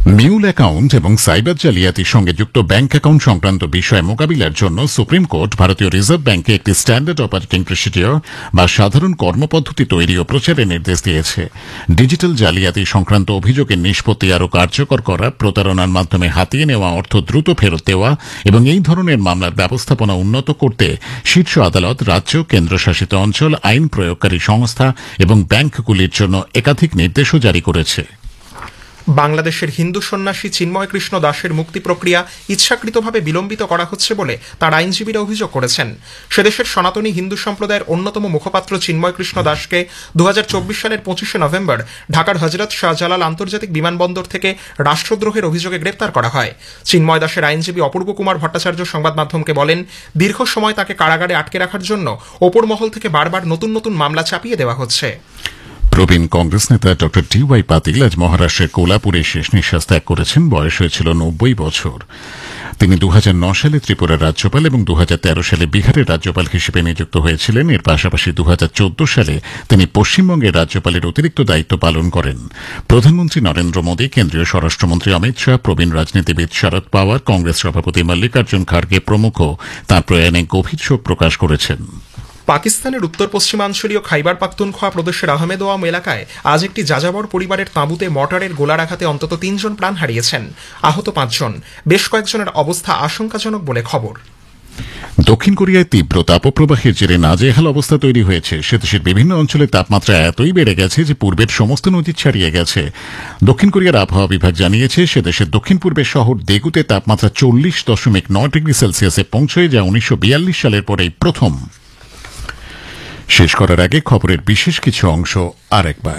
Mule account এবং cyber জালিয়াতির সঙ্গে যুক্ত ব্যাংক অ্যাকাউন্ট সংক্রান্ত বিষয় মোকাবিলার জন্য সুপ্রিম কোর্ট ভারতীয় রিজার্ভ ব্যাংকে একটি স্ট্যান্ডার্ড অপারেটিং প্রসিডিওর বা সাধারণ কর্মপদ্ধতি তৈরি ও প্রচারের নির্দেশ দিয়েছে। ডিজিটাল জালিয়াতি সংক্রান্ত অভিযোগের নিষ্পত্তি আরও কার্যকর করা, প্রতারণার মাধ্যমে হাতিয়ে নেওয়া অর্থ দ্রুত ফেরত দেওয়া এবং এই ধরনের মামলার ব্যবস্থাপনা উন্নত করতে শীর্ষ আদালত রাজ্য, কেন্দ্রশাসিত অঞ্চল, আইন প্রয়োগকারী সংস্থা এবং ব্যাংকগুলির জন্য একাধিক নির্দেশও জারি করেছে। বাংলাদেশের হিন্দু সন্ন্যাসী চিন্ময় কৃষ্ণ দাসের মুক্তি প্রক্রিয়া ইচ্ছাকৃতভাবে বিলম্বিত করা হচ্ছে বলে তার আইনজীবীরা অভিযোগ করেছেন। সেদেশের সনাতনী হিন্দু সম্প্রদায়ের অন্যতম মুখপাত্র চিন্ময় কৃষ্ণ দাসকে 2024 সালের 25 নভেম্বর ঢাকার হযরত শাহজালাল আন্তর্জাতিক বিমানবন্দর থেকে রাষ্ট্রদ্রোহের অভিযোগে গ্রেপ্তার করা হয়। চিন্ময় দাসের আইনজীবী অপূর্ব কুমার ভট্টাচার্য সংবাদ মাধ্যমকে বলেন, দীর্ঘ সময় তাকে কারাগারে আটকে রাখার জন্য ওপর মহল থেকে বারবার নতুন নতুন মামলা চাপিয়ে দেওয়া হচ্ছে। প্রবীণ কংগ্রেস নেতা ডক্টর টি.ওয়াই পাতিল আজ মহারাষ্ট্রের কোলাপুরে শেষ নিঃশ্বাস ত্যাগ করেছেন। বয়স হয়েছিল 90 বছর। তিনি 2009 সালে ত্রিপুরার রাজ্যপাল এবং 2013 সালে বিহারের রাজ্যপাল হিসেবে নিযুক্ত হয়েছিলেন। এর পাশাপাশি 2014 সালে তিনি পশ্চিমবঙ্গের রাজ্যপালের অতিরিক্ত দায়িত্ব পালন করেন। প্রধানমন্ত্রী নরেন্দ্র মোদী, কেন্দ্রীয় স্বরাষ্ট্রমন্ত্রী অমিত শাহ, প্রবীণ রাজনীতিবিদ শরদ পাওয়ার, কংগ্রেস সভাপতি মল্লিকার্জুন খাড়গে প্রমুখ তাঁর প্রয়াণে গভীর শোক প্রকাশ করেছেন। পাকিস্তানের উত্তর পশ্চিমাঞ্চলীয় খাইবার পাখতুনখোয়া প্রদেশের আহমেদওয়াম এলাকায় আজ একটি যাযাবর পরিবারের তাঁবুতে মর্টারের গোলার আঘাতে অন্তত 3 জন প্রাণ হারিয়েছেন। আহত 5 জন। বেশ কয়েকজনের অবস্থা আশঙ্কাজনক বলে খবর। দক্ষিণ কোরিয়ায় তীব্র তাপপ্রবাহের জেরে নাজেহাল অবস্থা তৈরি হয়েছে। সে দেশের বিভিন্ন অঞ্চলে তাপমাত্রা এতই বেড়ে গেছে যে পূর্বের সমস্ত নদী ছাড়িয়ে গেছে। দক্ষিণ কোরিয়ার আবহাওয়া বিভাগ জানিয়েছে, সে দেশের দক্ষিণ পূর্বের শহর দেগুতে তাপমাত্রা 40.9 ডিগ্রি সেলসিয়াসে পৌঁছয়, যা 1942 সালের পরেই প্রথম। শেষ করার আগে খবরের বিশেষ কিছু অংশ আরেকবার।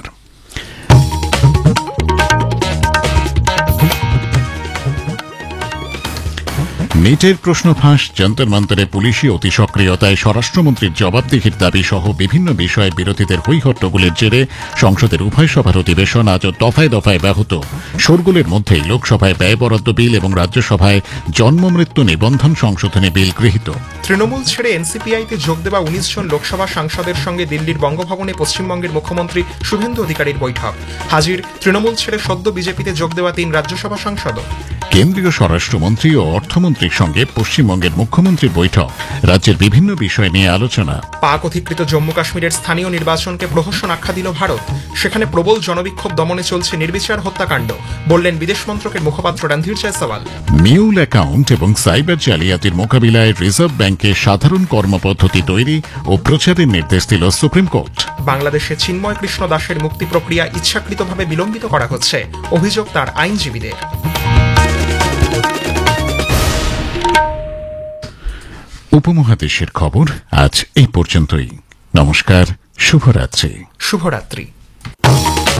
নিটের প্রশ্ন ফাঁস, যন্তর মন্তরে পুলিশি অতি সক্রিয়তায় স্বরাষ্ট্রমন্ত্রীর জবাবদিহির দাবি সহ বিভিন্ন বিষয়ে বিরোধীদের হৈহট্টগোলের জেরে সংসদের উভয় সভার অধিবেশন আজ দফায় দফায় ব্যাহত। শোরগোলের মধ্যেই লোকসভায় ব্যয় বরাদ্দ বিল এবং রাজ্যসভায় জন্ম মৃত্যু নিবন্ধন সংশোধনী বিল গৃহীত। তৃণমূল ছেড়ে এনসিপিআইতে যোগ দেওয়া 19 জন লোকসভা সাংসদের সঙ্গে দিল্লির বঙ্গভবনে পশ্চিমবঙ্গের মুখ্যমন্ত্রী শুভেন্দু অধিকারীর বৈঠক। হাজির তৃণমূল ছেড়ে সদ্য বিজেপিতে যোগ দেওয়া 3 রাজ্যসভা সাংসদ। কেন্দ্রীয় স্বরাষ্ট্রমন্ত্রী ও অর্থমন্ত্রীর সঙ্গে পশ্চিমবঙ্গের মুখ্যমন্ত্রীর বৈঠক, রাজ্যের বিভিন্ন বিষয় নিয়ে আলোচনা। পাক অধিকৃত জম্মু কাশ্মীরের স্থানীয় নির্বাচনকে প্রহসন আখ্যা দিল ভারত। সেখানে প্রবল জনবিক্ষোভ দমনে চলছে নির্বিচার হত্যাকাণ্ড, বললেন বিদেশ মন্ত্রকের মুখপাত্র রণধীর জয়সওয়াল। মিউল অ্যাকাউন্ট এবং সাইবার জালিয়াতির মোকাবিলায় রিজার্ভ ব্যাংকে সাধারণ কর্মপদ্ধতি তৈরি ও প্রচারের নির্দেশ দিল সুপ্রিম কোর্ট। বাংলাদেশে চিন্ময় কৃষ্ণ দাসের মুক্তি প্রক্রিয়া ইচ্ছাকৃতভাবে বিলম্বিত করা হচ্ছে, অভিযোগ তার আইনজীবীদের। উপমহাদেশের খবর আজ এই পর্যন্তই। নমস্কার, শুভরাত্রি। শুভরাত্রি।